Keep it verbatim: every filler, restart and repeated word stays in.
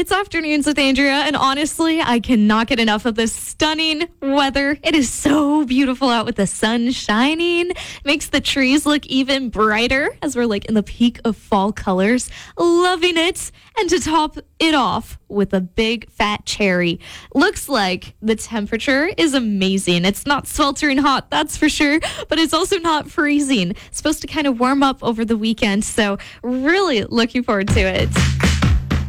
It's Afternoons with Andrea, and honestly, I cannot get enough of this stunning weather. It is so beautiful out with the sun shining. Makes the trees look even brighter as we're like in the peak of fall colors. Loving it. And to top it off with a big fat cherry. Looks like the temperature is amazing. It's not sweltering hot, that's for sure, but it's also not freezing. It's supposed to kind of warm up over the weekend, so really looking forward to it.